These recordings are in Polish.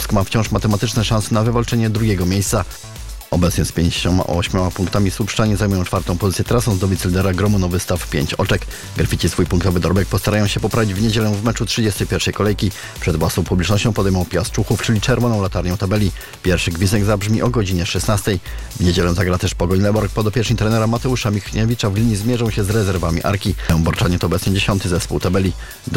Śląsk ma wciąż matematyczne szanse na wywalczenie drugiego miejsca. Obecnie z 58 punktami Słupszczanie zajmują 4. pozycję, tracąc do wicylidera Gromu Nowy Staw 5 oczek. Grafici swój punktowy dorobek postarają się poprawić w niedzielę w meczu 31. kolejki. Przed własną publicznością podejmą Piast Człuchów, czyli czerwoną latarnią tabeli. Pierwszy gwizdek zabrzmi o godzinie 16. W niedzielę zagra też Pogoń Leborg. Podopieczni trenera Mateusza Michniewicza w linii zmierzą się z rezerwami Arki. Borczanie to obecnie 10. zespół tabeli.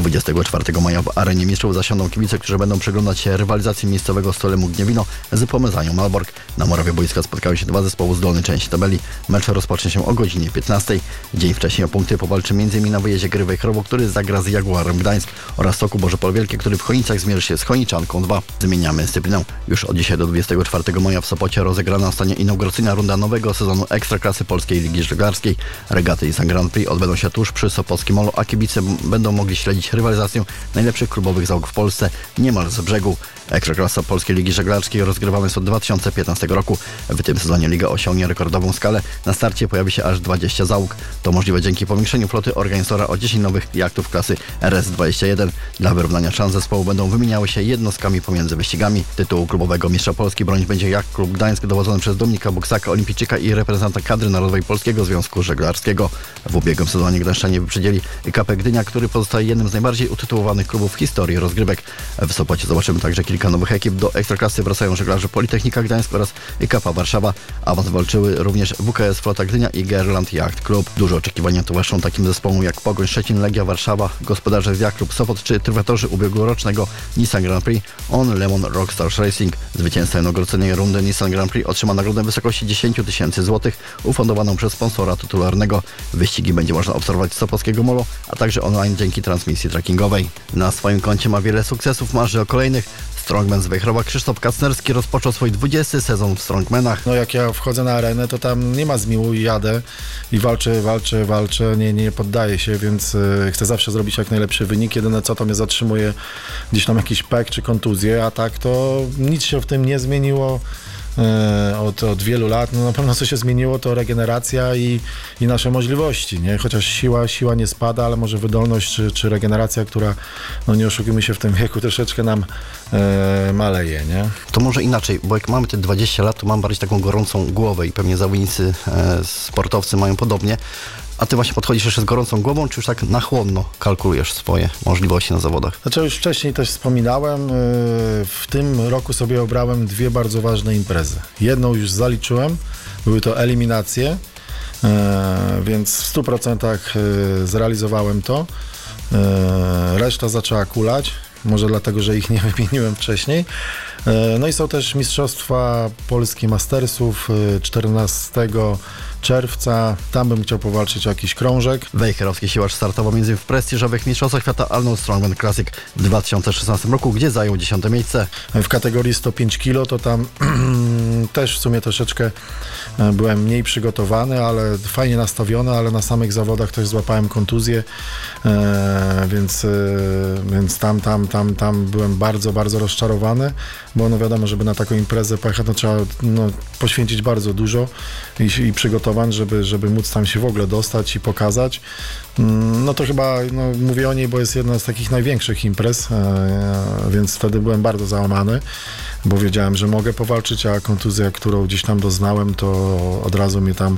24 maja w arenie mistrzów zasiądą kibice, którzy będą przyglądać się rywalizacji miejscowego Stolemu Gniewino z Pomezanią Malbork. Na murawie boiska spotkały się dwa zespoły z dolnej części tabeli. Mecz rozpocznie się o godzinie 15. Dzień wcześniej o punkty powalczy m.in. na wyjeździe Gry Wejherowo, który zagra z Jaguarem Gdańsk, oraz Soku Bożopol Wielkie, który w Chojnicach zmierzy się z Chojniczanką 2. Zmieniamy dyscyplinę. Już od dzisiaj do 24 maja w Sopocie rozegrana zostanie inauguracyjna runda nowego sezonu Ekstraklasy Polskiej Ligi Żeglarskiej. Regaty Nissan Grand Prix odbędą się tuż przy Sopockim Molu, a kibice będą mogli śledzić rywalizację najlepszych klubowych załóg w Polsce niemal z brzegu. Ekstraklasa Polskiej Ligi Żeglarskiej rozgrywana jest od 2015 roku. W tym sezonie liga osiągnie rekordową skalę. Na starcie pojawi się aż 20 załóg. To możliwe dzięki powiększeniu floty organizatora o 10 nowych jachtów klasy RS-21. Dla wyrównania szans zespołu będą wymieniały się jednostkami pomiędzy wyścigami. Tytułu klubowego mistrza Polski bronić będzie Jacht Klub Gdańsk dowodzony przez Dominika Buksaka, olimpijczyka i reprezentanta kadry narodowej Polskiego Związku Żeglarskiego. W ubiegłym sezonie gdańszczanie wyprzedzili KP Gdynia, który pozostaje jednym z najbardziej utytułowanych klubów w historii rozgrywek. W Sopocie zobaczymy także kilka nowych ekip. Do Ekstraklasy wracają żeglarze Politechnika Gdańsk oraz KP Warszawa. Awans walczyły również WKS Flota Gdynia i Gerland Yacht Club. Duże oczekiwania towarzyszą takim zespołom jak Pogoń Szczecin, Legia Warszawa, gospodarze z Yacht Club Sopot czy trywiatorzy ubiegłorocznego Nissan Grand Prix On Lemon Rockstars Racing. Zwycięzca inauguracyjnej rundy Nissan Grand Prix otrzyma nagrodę w wysokości 10 000 złotych ufundowaną przez sponsora tytularnego. Wyścigi będzie można obserwować z Sopockiego Molo, a także online dzięki transmisji trackingowej. Na swoim koncie ma wiele sukcesów, marzy o kolejnych. Strongman z Wejherowa Krzysztof Kacnerski rozpoczął swój 20. sezon w Strongmanach. No jak ja wchodzę na arenę, to tam nie ma zmiłu i jadę i walczę, nie poddaję się, więc chcę zawsze zrobić jak najlepszy wynik. Jedyne co to mnie zatrzymuje, gdzieś tam jakiś pek czy kontuzję, a tak to nic się w tym nie zmieniło. Od wielu lat. No na pewno co się zmieniło to regeneracja i nasze możliwości, nie? Chociaż siła nie spada, ale może wydolność czy regeneracja, która, no nie oszukujmy się, w tym wieku troszeczkę nam maleje, nie? To może inaczej, bo jak mamy te 20 lat, to mam bardziej taką gorącą głowę i pewnie zawodnicy, sportowcy mają podobnie. A ty właśnie podchodzisz jeszcze z gorącą głową, czy już tak nachłonno kalkulujesz swoje możliwości na zawodach? Znaczy już wcześniej też wspominałem, w tym roku sobie obrałem dwie bardzo ważne imprezy. Jedną już zaliczyłem, były to eliminacje, więc w 100% zrealizowałem to. Reszta zaczęła kulać, może dlatego, że ich nie wymieniłem wcześniej. No i są też Mistrzostwa Polski Mastersów 14 czerwca. Tam bym chciał powalczyć o jakiś krążek. Wejherowski siłacz startował między w prestiżowych mistrzostwach świata Arnold Strongman Classic w 2016 roku, gdzie zajął 10. miejsce. W kategorii 105 kg to tam też w sumie troszeczkę byłem mniej przygotowany, ale fajnie nastawiony, ale na samych zawodach też złapałem kontuzję, więc tam byłem bardzo rozczarowany, bo no wiadomo, żeby na taką imprezę pojechać, no trzeba poświęcić bardzo dużo i przygotowań, żeby móc tam się w ogóle dostać i pokazać. No to chyba, mówię o niej, bo jest jedna z takich największych imprez, więc wtedy byłem bardzo załamany, bo wiedziałem, że mogę powalczyć, a kontuzja, którą gdzieś tam doznałem, to od razu mi tam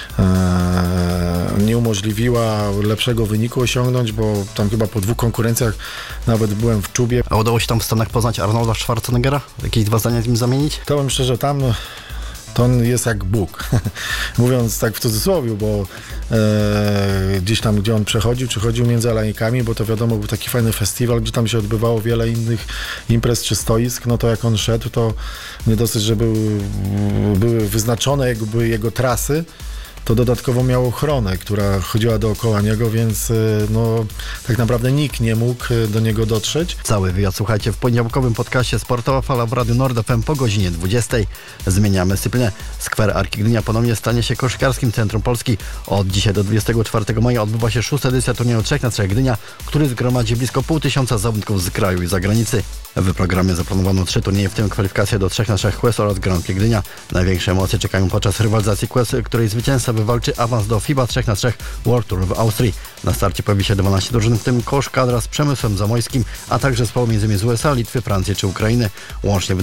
nie umożliwiła lepszego wyniku osiągnąć, bo tam chyba po 2 konkurencjach nawet byłem w czubie. A udało się tam w Stanach poznać Arnolda Schwarzeneggera? Jakieś 2 zdania z nim zamienić? To bym szczerze, tam to on jest jak Bóg. Mówiąc tak w cudzysłowie, bo gdzieś tam, gdzie on przechodził, czy chodził między alejkami, bo to wiadomo, był taki fajny festiwal, gdzie tam się odbywało wiele innych imprez czy stoisk, no to jak on szedł, to nie dosyć, że były wyznaczone jakby jego trasy, to dodatkowo miał ochronę, która chodziła dookoła niego, więc no tak naprawdę nikt nie mógł do niego dotrzeć. Cały wywiad słuchajcie w poniedziałkowym podcaście Sportowa Fala w Radiu Nord FM po godzinie 20. Zmieniamy dyscyplinę. Skwer Arki Gdynia ponownie stanie się koszykarskim centrum Polski. Od dzisiaj do 24 maja odbywa się 6. edycja turnieju 3x3 Gdynia, który zgromadzi blisko 500 zawodników z kraju i zagranicy. W programie zaplanowano 3 turnieje, w tym kwalifikacje do 3x3 Quest oraz Grand Prix Gdynia. Największe emocje czekają podczas rywalizacji Quest, której zwycięzca wywalczy awans do FIBA 3x3 World Tour w Austrii. Na starcie pojawi się 12 drużyn, w tym kosz kadra z Przemysłem Zamojskim, a także zespoły m.in. z USA, Litwy, Francji czy Ukrainy. Łącznie